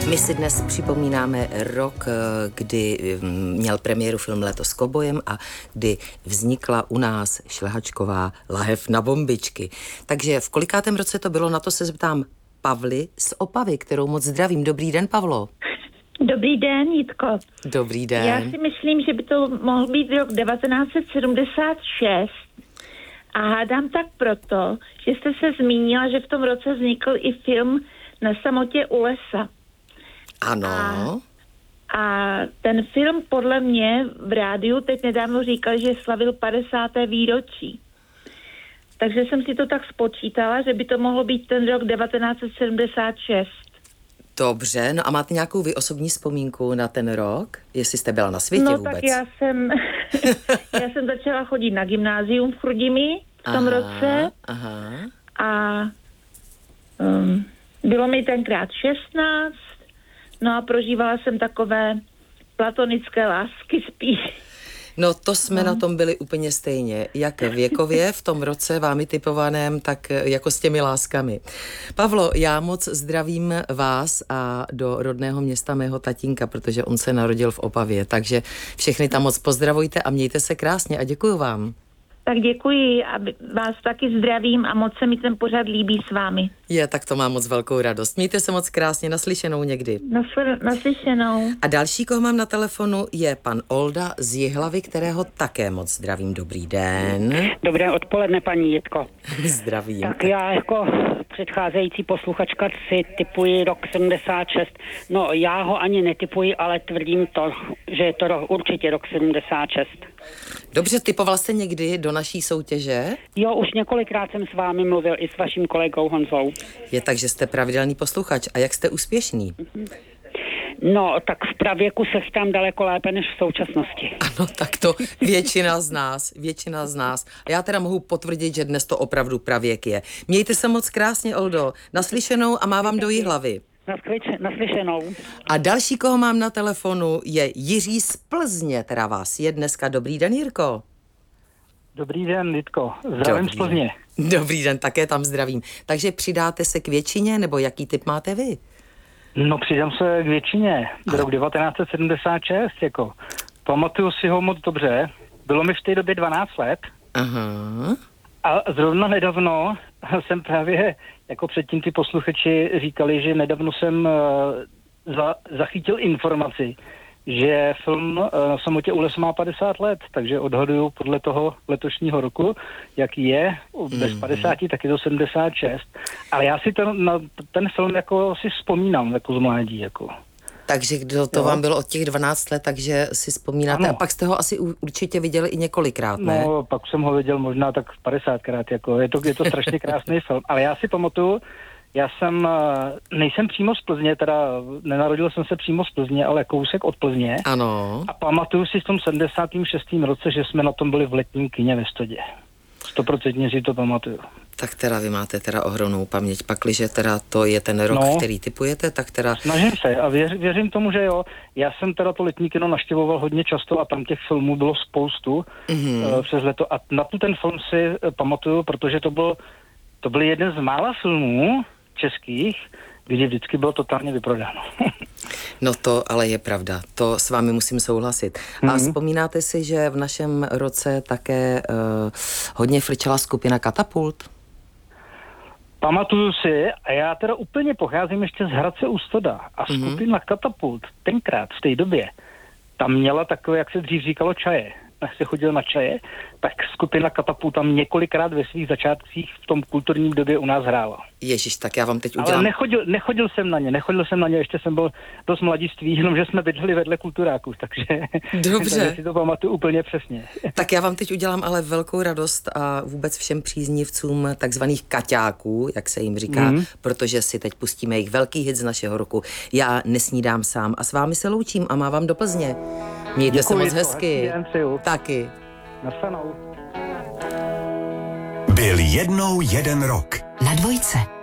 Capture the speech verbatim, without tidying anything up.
My si dnes připomínáme rok, kdy měl premiéru film Léto s kobojem a kdy vznikla u nás šlehačková lahev na bombičky. Takže v kolikátém roce to bylo, na to se zeptám Pavly z Opavy, kterou moc zdravím. Dobrý den, Pavlo. Dobrý den, Jitko. Dobrý den. Já si myslím, že by to mohl být rok devatenáct set sedmdesát šest a hádám tak proto, že jste se zmínila, že v tom roce vznikl i film Na samotě u lesa. Ano. A, a ten film podle mě v rádiu teď nedávno říkal, že slavil padesáté výročí. Takže jsem si to tak spočítala, že by to mohlo být ten rok devatenáct set sedmdesát šest. Dobře, no a máte nějakou vy osobní vzpomínku na ten rok? Jestli jste byla na světě no, vůbec? No tak já jsem, já jsem začala chodit na gymnázium v Chrudimi v tom aha, roce aha. a um, bylo mi tenkrát šestnáct, no a prožívala jsem takové platonické lásky spíš. No to jsme no. na tom byli úplně stejně, jak věkově v tom roce vámi typovaném, tak jako s těmi láskami. Pavlo, já moc zdravím vás a do rodného města mého tatínka, protože on se narodil v Opavě, takže všechny tam moc pozdravujte a mějte se krásně a děkuju vám. Tak děkuji a vás taky zdravím a moc se mi ten pořad líbí s vámi. Je, tak to mám moc velkou radost. Mějte se moc krásně, naslyšenou někdy. Nasl- naslyšenou. A další, koho mám na telefonu, je pan Olda z Jihlavy, kterého také moc zdravím. Dobrý den. Dobré odpoledne, paní Jitko. Zdravím. Tak já jako předcházející posluchačka si tipuji rok sedmdesát šest. No já ho ani netipuji, ale tvrdím to, že je to rok, určitě rok sedmdesát šest. Dobře, typoval jste někdy do naší soutěže? Jo, už několikrát jsem s vámi mluvil i s vaším kolegou Honzou. Je tak, že jste pravidelný posluchač. A jak jste úspěšný? No, tak v pravěku se chytám daleko lépe než v současnosti. Ano, tak to většina z nás, většina z nás. A já teda mohu potvrdit, že dnes to opravdu pravěk je. Mějte se moc krásně, Oldo. Naslyšenou a mávám do Jihlavy. Naslyšenou. A další, koho mám na telefonu, je Jiří z Plzně, teda vás je dneska. Dobrý den, Jirko. Dobrý den, Jitko. Zdravím z Plzně. Dobrý den, také tam zdravím. Takže přidáte se k většině, nebo jaký typ máte vy? No, přidám se k většině. Rok devatenáct set sedmdesát šest, jako. Pamatuju si ho moc dobře. Bylo mi v té době dvanáct let. Aha. A zrovna nedávno jsem právě, jako předtím ty posluchači říkali, že nedávno jsem uh, za, zachytil informaci, že film uh, Na samotě u lesa má padesát let, takže odhaduju podle toho letošního roku, jaký je, bez mm. padesáti, tak je to sedmdesát šest. Ale já si ten, na ten film jako si vzpomínám, jako z mládí, jako. Takže kdo to jo. vám bylo od těch dvanáct let, takže si vzpomínáte. Ano. A pak jste ho asi určitě viděli i několikrát, ne? No, pak jsem ho viděl možná tak padesátkrát, jako. Je to, je to strašně krásný film. Ale já si pamatuju, já jsem, nejsem přímo z Plzně, teda nenarodil jsem se přímo z Plzně, ale kousek od Plzně. Ano. A pamatuju si v tom sedmdesátém šestém roce, že jsme na tom byli v letním kině ve Stodě. Stoprocentně si to pamatuju. Tak teda vy máte teda ohromnou paměť. Pakliže teda to je ten rok, no, který typujete, tak teda... Snažím se a věř, věřím tomu, že jo. Já jsem teda to letní kino navštěvoval hodně často a tam těch filmů bylo spoustu mm-hmm. uh, přes leto. A na tu ten film si uh, pamatuju, protože to byl, to byl jeden z mála filmů českých, kdy vždycky bylo totálně vyprodáno. No to ale je pravda, to s vámi musím souhlasit. A mm-hmm. vzpomínáte si, že v našem roce také uh, hodně frčela skupina Katapult? Pamatuju si, a já teda úplně pocházím ještě z Hradce u Stoda a mm-hmm. skupina Katapult tenkrát v té době tam měla takové, jak se dřív říkalo, čaje. Až se chodil na čaje, tak skupina Katapult tam několikrát ve svých začátcích v tom kulturním době u nás hrála. Ježiš, tak já vám teď udělám... Ale nechodil, nechodil jsem na ně, nechodil jsem na ně, ještě jsem byl dost mladiství, jenomže jsme bydleli vedle kulturáků, takže... Dobře. takže si to pamatuju úplně přesně. Tak já vám teď udělám ale velkou radost a vůbec všem příznivcům takzvaných kaťáků, jak se jim říká, mm. protože si teď pustíme jejich velký hit z našeho roku. Já nesnídám sám a s vámi se loučím a mávám do Plzně. Mějte Děkuji, se moc hezky. Taky. Nasledanou. Byl jednou jeden rok. Na dvojce.